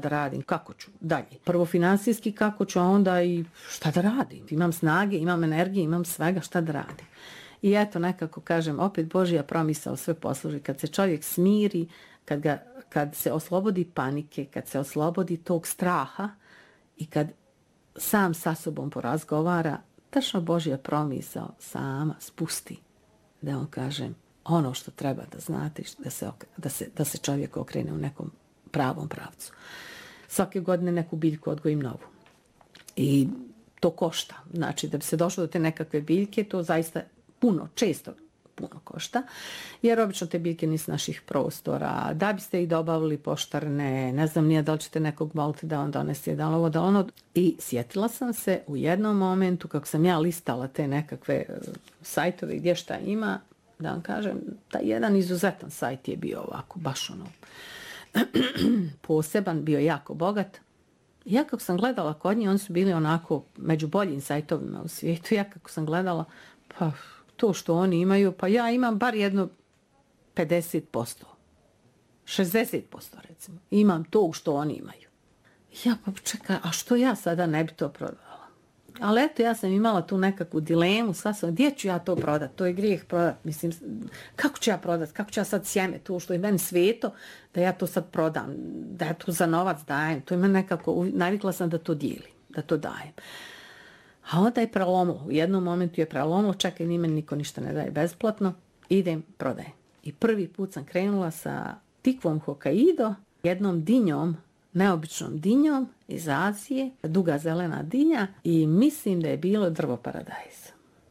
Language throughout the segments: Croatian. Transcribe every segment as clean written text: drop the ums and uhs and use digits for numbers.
da radim, kako ću dalje. Prvo finansijski kako ću, a onda i šta da radim. Imam snage, imam energije, imam svega, šta da radim. I eto, nekako kažem, opet Božja promisao sve posluži. Kad se čovjek smiri, kad se oslobodi panike, kad se oslobodi tog straha i kad sam sa sobom porazgovara, tačno Božja promisao sama spusti. Da on kažem, ono što treba da znate, da se čovjek okrene u nekom pravom pravcu. Svake godine neku biljku odgojim novu. I to košta. Znači, da bi se došlo do te nekakve biljke, to zaista često puno košta, jer obično te biljke nisu naših prostora. Da biste ih dobavili poštarne, ne znam nije da li ćete nekog moliti da on donese, da ovo, da ono. I sjetila sam se u jednom momentu, kako sam ja listala te nekakve sajtove gdje šta ima, da vam kažem, taj jedan izuzetan sajt je bio ovako, baš ono, poseban, bio jako bogat. Ja kako sam gledala kod njih, oni su bili onako među boljim sajtovima u svijetu. Ja kako sam gledala, pa to što oni imaju, pa ja imam bar jedno 50%, 60% recimo. Imam to što oni imaju. Ja pa čekaj, a što ja sada ne bi to prodala? Ali eto, ja sam imala tu nekakvu dilemu, gdje ću ja to prodati? To je grijeh prodati. Mislim, kako ću ja prodati? Kako ću ja sad sjeme to što je meni sveto, da ja to sad prodam, da ja to za novac dajem. To je meni nekako, navikla sam da to dijelim, da to dajem. A onda je prelomilo. U jednom momentu je prelomilo, čekaj, ni meni niko ništa ne daje besplatno, idem, prodajem. I prvi put sam krenula sa tikvom Hokkaido, jednom dinjom, neobičnom dinjom iz Azije, duga zelena dinja i mislim da je bilo drvo paradajza.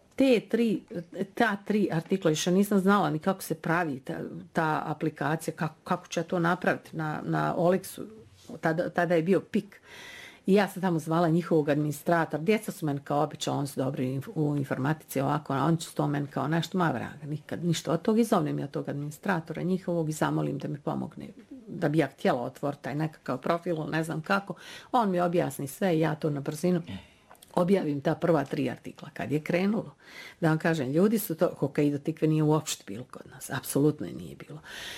Ta tri artikla, još nisam znala ni kako se pravi ta aplikacija, kako ću ja to napraviti na Olexu, tada je bio Pik. I ja sam tamo zvala njihovog administratora. Djeca su meni kao obično, oni su dobri u informatici ovako, a oni su to meni kao nešto, ma vraga, nikad ništa od tog. I zovnem ja tog administratora njihovog i zamolim da mi pomogne, da bi ja htjela otvoriti taj nekakav profil, ne znam kako. On mi objasni sve i ja to na brzinu objavim ta prva 3 artikla. Kad je krenulo, da vam kažem, ljudi su to, Hokkaido tikve nije uopšte bilo kod nas, apsolutno nije bilo.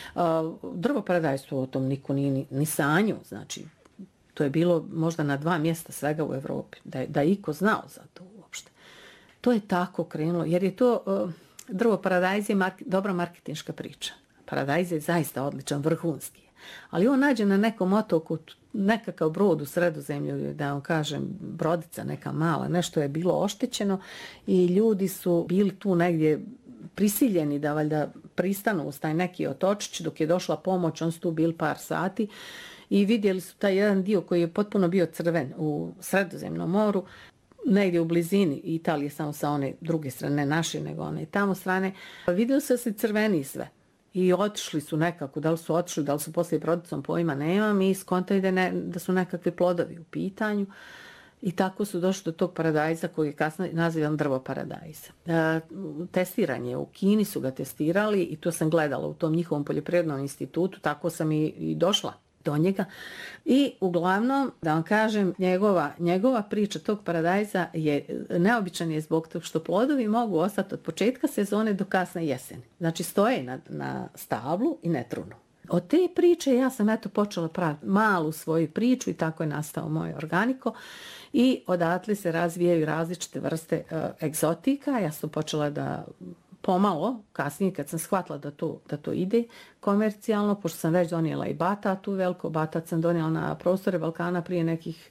Drvo paradajstvo o tom niko nije ni sanju, znači, to je bilo možda na 2 mjesta svega u Evropi, da je iko znao za to uopšte. To je tako krenulo, jer je to, drvo paradajz je dobra marketinška priča. Paradajz je zaista odličan, vrhunski. Ali on nađe na nekom otoku, nekakav brod u Sredozemlju, da vam kažem, brodica neka mala, nešto je bilo oštećeno i ljudi su bili tu negdje prisiljeni da valjda pristanu uz taj neki otočić, dok je došla pomoć, on su tu bili par sati i vidjeli su taj jedan dio koji je potpuno bio crven u Sredozemnom moru, negdje u blizini Italije, samo sa one druge strane, ne naše, nego one tamo strane. Vidjeli su se crveni sve. I otišli su nekako, da li su otišli, da li su poslije brodicom, pojma nemam, i skontali da su nekakvi plodovi u pitanju. I tako su došli do tog paradajza koji je kasnije nazivan drvo paradajza. Testiranje, u Kini su ga testirali i to sam gledala u tom njihovom poljoprivrednom institutu, tako sam i došla do njega. I uglavnom, da vam kažem, njegova priča tog paradajza je neobičan je zbog toga što plodovi mogu ostati od početka sezone do kasne jeseni. Znači stoje na stablu i ne trunu. Od te priče ja sam počela praviti malu svoju priču i tako je nastao moj Organiko i odatle se razvijaju različite vrste egzotika. Ja sam počela da pomalo, kasnije kad sam shvatila da to ide komercijalno, pošto sam već donijela i batatu veliko, batat sam donijela na prostore Balkana prije nekih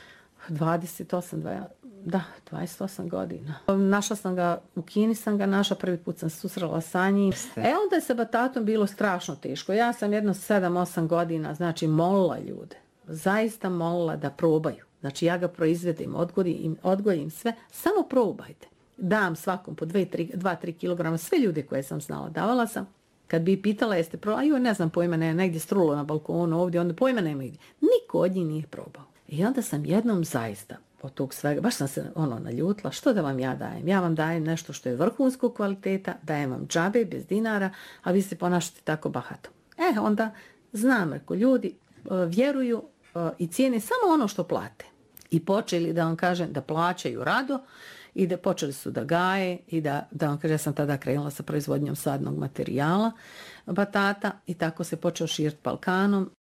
28 godina. Našla sam ga, u Kini sam ga našla, prvi put sam susrela sa njim. Onda je sa batatom bilo strašno teško. Ja sam jedno 7-8 godina, znači molila ljude, zaista molila da probaju. Znači ja ga proizvedim, odgojim sve, samo probajte. Dam svakom po 2-3 kilograma, sve ljude koje sam znala, davala sam. Kad bi pitala jeste probali, ne znam, pojma ne, negdje strulo na balkonu ovdje, onda pojma nema igdje. Niko od njih nije probao. I onda sam jednom zaista od tog svega, baš sam se naljutila, što da vam ja dajem? Ja vam dajem nešto što je vrhunskog kvaliteta, dajem vam džabe, bez dinara, a vi se ponašate tako bahato. Onda znam, ako ljudi vjeruju i cijene samo ono što plate. I počeli, da vam kažem, da plaćaju rado, i da počeli su da gaje i da vam kažem, ja sam tada krenula sa proizvodnjom sadnog materijala batata i tako se počeo širiti Balkanom.